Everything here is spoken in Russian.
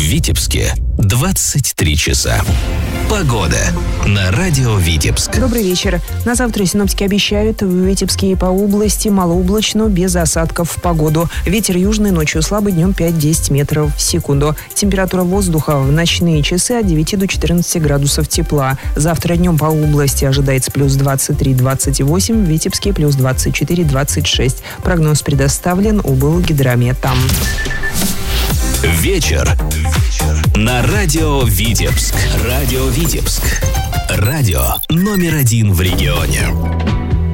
Витебске 23 часа. Погода на радио Витебск. Добрый вечер. На завтра синоптики обещают в Витебске и по области малооблачно, без осадков в погоду. Ветер южный, ночью слабый, днем 5-10 метров в секунду. Температура воздуха в ночные часы от 9 до 14 градусов тепла. Завтра днем по области ожидается плюс 23-28, в Витебске плюс 24-26. Прогноз предоставлен Облгидрометом. Вечер на радио Витебск. Радио Витебск. Радио номер 1 в регионе.